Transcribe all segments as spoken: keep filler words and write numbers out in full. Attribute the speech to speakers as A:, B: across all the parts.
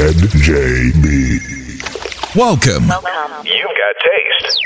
A: Z J B.
B: Welcome.
C: Welcome. You've got taste.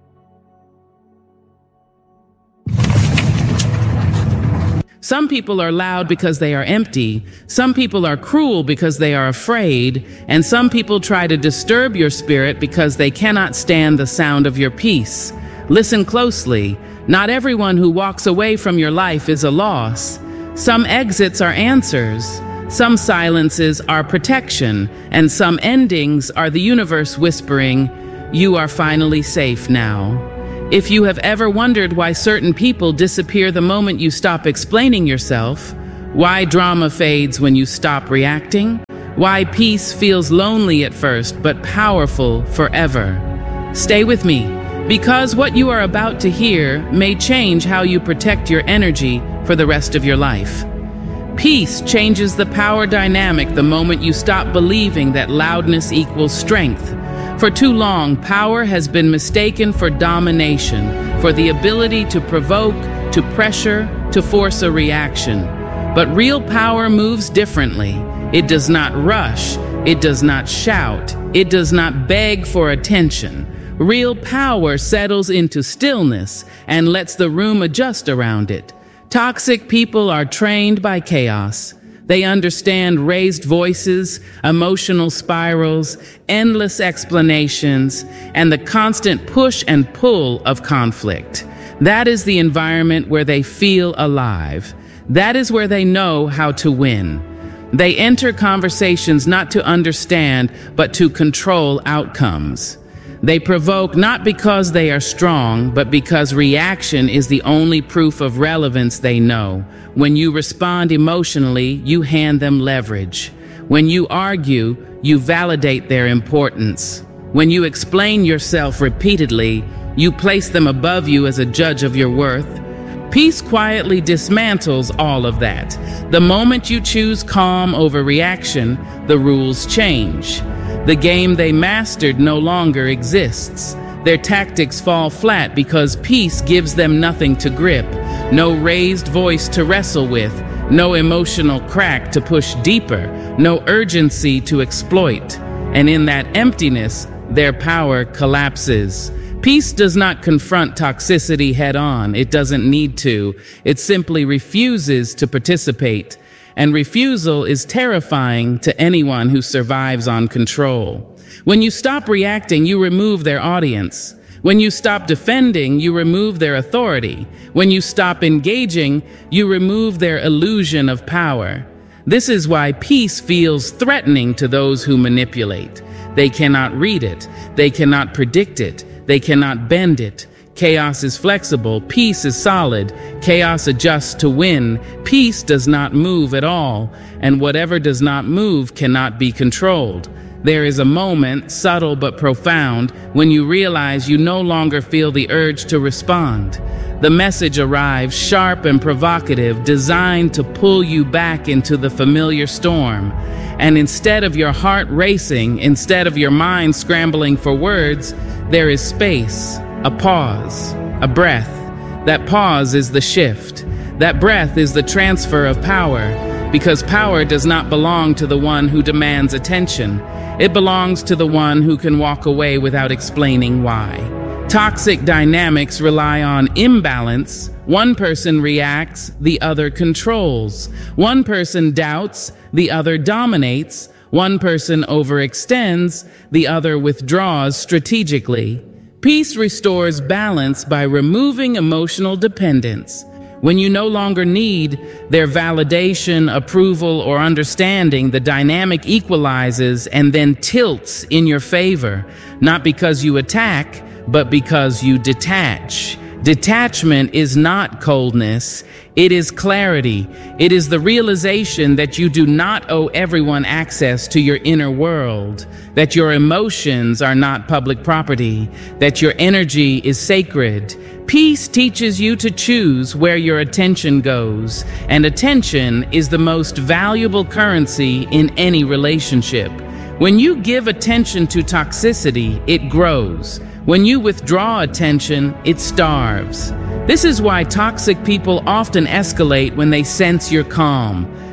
D: Some people are loud because they are empty. Some people are cruel because they are afraid. And some people try to disturb your spirit because they cannot stand the sound of your peace. Listen closely. Not everyone who walks away from your life is a loss. Some exits are answers. Some silences are protection. And some endings are the universe whispering, "You are finally safe now." If you have ever wondered why certain people disappear the moment you stop explaining yourself, why drama fades when you stop reacting, why peace feels lonely at first but powerful forever, stay with me, because what you are about to hear may change how you protect your energy for the rest of your life. Peace changes the power dynamic the moment you stop believing that loudness equals strength. For too long, power has been mistaken for domination, for the ability to provoke, to pressure, to force a reaction. But real power moves differently. It does not rush. It does not shout. It does not beg for attention. Real power settles into stillness and lets the room adjust around it. Toxic people are trained by chaos. They understand raised voices, emotional spirals, endless explanations, and the constant push and pull of conflict. That is the environment where they feel alive. That is where they know how to win. They enter conversations not to understand, but to control outcomes. They provoke not because they are strong, but because reaction is the only proof of relevance they know. When you respond emotionally, you hand them leverage. When you argue, you validate their importance. When you explain yourself repeatedly, you place them above you as a judge of your worth. Peace quietly dismantles all of that. The moment you choose calm over reaction, the rules change. The game they mastered no longer exists. Their tactics fall flat because peace gives them nothing to grip, no raised voice to wrestle with, no emotional crack to push deeper, no urgency to exploit. And in that emptiness, their power collapses. Peace does not confront toxicity head-on. It doesn't need to. It simply refuses to participate. And refusal is terrifying to anyone who survives on control. When you stop reacting, you remove their audience. When you stop defending, you remove their authority. When you stop engaging, you remove their illusion of power. This is why peace feels threatening to those who manipulate. They cannot read it. They cannot predict it. They cannot bend it. Chaos is flexible, peace is solid. Chaos adjusts to win. Peace does not move at all, and whatever does not move cannot be controlled. There is a moment, subtle but profound, when you realize you no longer feel the urge to respond. The message arrives, sharp and provocative, designed to pull you back into the familiar storm. And instead of your heart racing, instead of your mind scrambling for words, there is space. A pause, a breath. That pause is the shift. That breath is the transfer of power, because power does not belong to the one who demands attention. It belongs to the one who can walk away without explaining why. Toxic dynamics rely on imbalance. One person reacts, the other controls. One person doubts, the other dominates. One person overextends, the other withdraws strategically. Peace restores balance by removing emotional dependence. When you no longer need their validation, approval, or understanding, the dynamic equalizes and then tilts in your favor, not because you attack, but because you detach. Detachment is not coldness, it is clarity. It is the realization that you do not owe everyone access to your inner world, that your emotions are not public property, that your energy is sacred. Peace teaches you to choose where your attention goes, and attention is the most valuable currency in any relationship. When you give attention to toxicity, it grows. When you withdraw attention, it starves. This is why toxic people often escalate when they sense you're calm.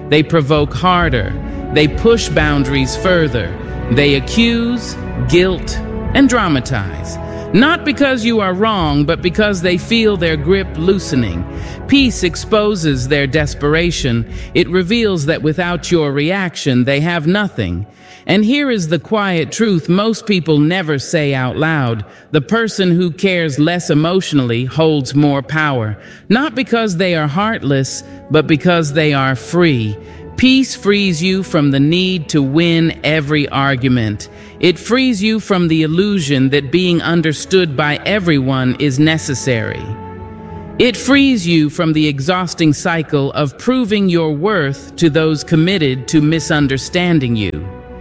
D: They provoke harder. They push boundaries further. They accuse, guilt, and dramatize. Not because you are wrong, but because they feel their grip loosening. Peace exposes their desperation. It reveals that without your reaction, they have nothing. And here is the quiet truth most people never say out loud. The person who cares less emotionally holds more power. Not because they are heartless, but because they are free. Peace frees you from the need to win every argument. It frees you from the illusion that being understood by everyone is necessary. It frees you from the exhausting cycle of proving your worth to those committed to misunderstanding you.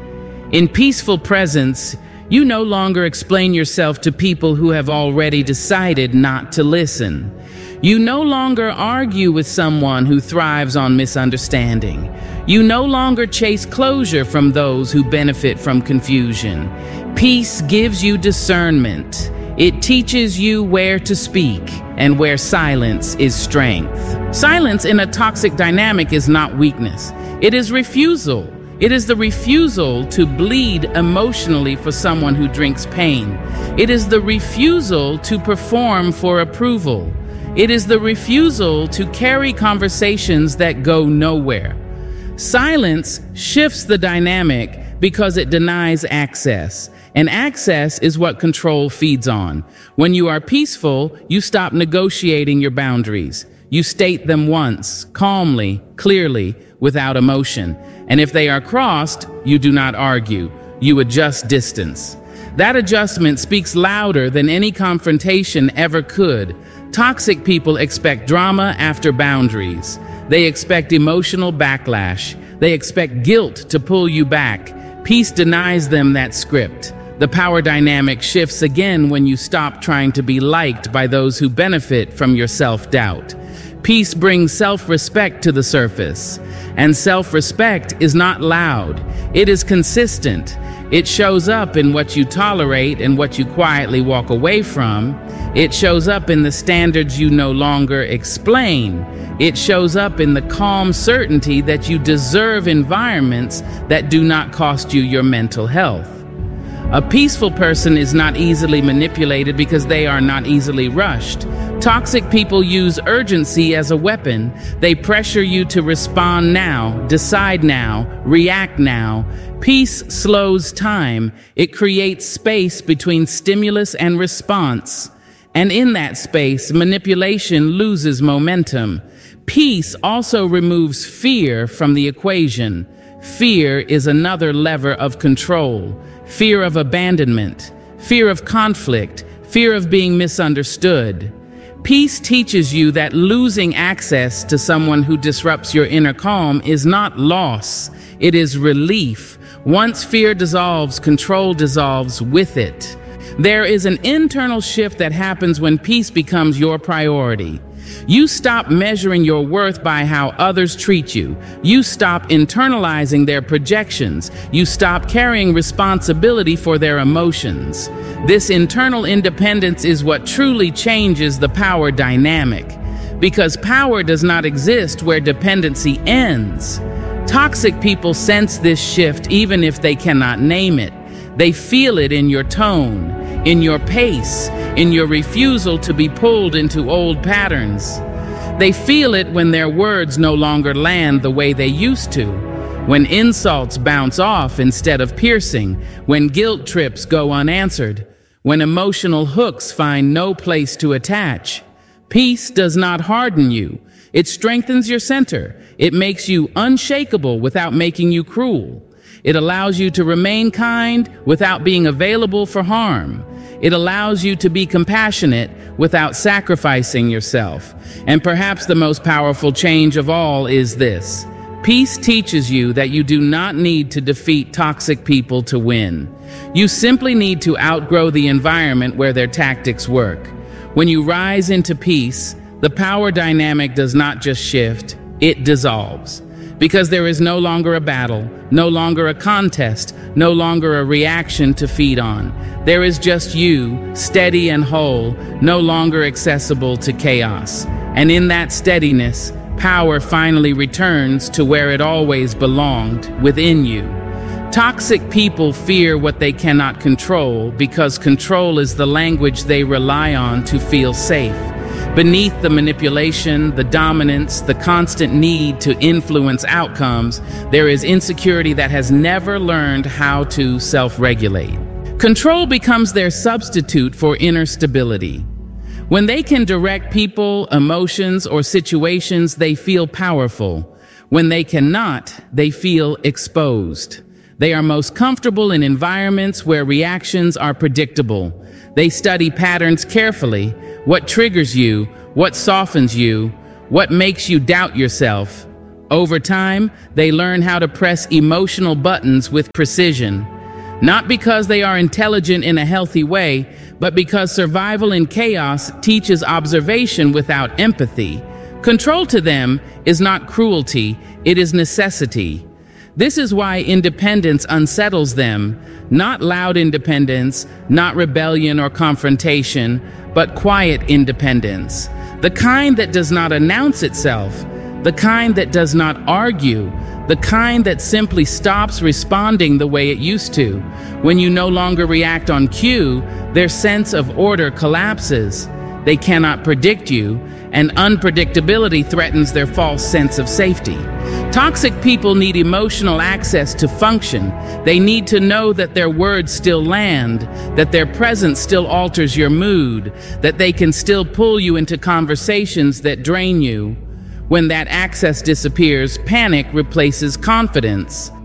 D: In peaceful presence, you no longer explain yourself to people who have already decided not to listen. You no longer argue with someone who thrives on misunderstanding. You no longer chase closure from those who benefit from confusion. Peace gives you discernment. It teaches you where to speak and where silence is strength. Silence in a toxic dynamic is not weakness. It is refusal. It is the refusal to bleed emotionally for someone who drinks pain. It is the refusal to perform for approval. It is the refusal to carry conversations that go nowhere. Silence shifts the dynamic because it denies access, and access is what control feeds on. When you are peaceful, you stop negotiating your boundaries. You state them once, calmly, clearly, without emotion. And if they are crossed, you do not argue. You adjust distance. That adjustment speaks louder than any confrontation ever could. Toxic people expect drama after boundaries. They expect emotional backlash. They expect guilt to pull you back. Peace denies them that script. The power dynamic shifts again when you stop trying to be liked by those who benefit from your self-doubt. Peace brings self-respect to the surface. And self-respect is not loud. It is consistent. It shows up in what you tolerate and what you quietly walk away from. It shows up in the standards you no longer explain. It shows up in the calm certainty that you deserve environments that do not cost you your mental health. A peaceful person is not easily manipulated because they are not easily rushed. Toxic people use urgency as a weapon. They pressure you to respond now, decide now, react now. Peace slows time. It creates space between stimulus and response. And in that space, manipulation loses momentum. Peace also removes fear from the equation. Fear is another lever of control. Fear of abandonment, fear of conflict, fear of being misunderstood. Peace teaches you that losing access to someone who disrupts your inner calm is not loss, it is relief. Once fear dissolves, control dissolves with it. There is an internal shift that happens when peace becomes your priority. You stop measuring your worth by how others treat you. You stop internalizing their projections. You stop carrying responsibility for their emotions. This internal independence is what truly changes the power dynamic. Because power does not exist where dependency ends. Toxic people sense this shift even if they cannot name it. They feel it in your tone, in your pace, in your refusal to be pulled into old patterns. They feel it when their words no longer land the way they used to, when insults bounce off instead of piercing, when guilt trips go unanswered, when emotional hooks find no place to attach. Peace does not harden you. It strengthens your center. It makes you unshakable without making you cruel. It allows you to remain kind without being available for harm. It allows you to be compassionate without sacrificing yourself. And perhaps the most powerful change of all is this. Peace teaches you that you do not need to defeat toxic people to win. You simply need to outgrow the environment where their tactics work. When you rise into peace, the power dynamic does not just shift, it dissolves. Because there is no longer a battle, no longer a contest, no longer a reaction to feed on. There is just you, steady and whole, no longer accessible to chaos. And in that steadiness, power finally returns to where it always belonged, within you. Toxic people fear what they cannot control because control is the language they rely on to feel safe. Beneath the manipulation, the dominance, the constant need to influence outcomes, there is insecurity that has never learned how to self-regulate. Control becomes their substitute for inner stability. When they can direct people, emotions, or situations, they feel powerful. When they cannot, they feel exposed. They are most comfortable in environments where reactions are predictable. They study patterns carefully. What triggers you, what softens you, what makes you doubt yourself. Over time, they learn how to press emotional buttons with precision. Not because they are intelligent in a healthy way, but because survival in chaos teaches observation without empathy. Control to them is not cruelty, it is necessity. This is why independence unsettles them. Not loud independence, not rebellion or confrontation, but quiet independence. The kind that does not announce itself, the kind that does not argue, the kind that simply stops responding the way it used to. When you no longer react on cue, their sense of order collapses. They cannot predict you, and unpredictability threatens their false sense of safety. Toxic people need emotional access to function. They need to know that their words still land, that their presence still alters your mood, that they can still pull you into conversations that drain you. When that access disappears, panic replaces confidence.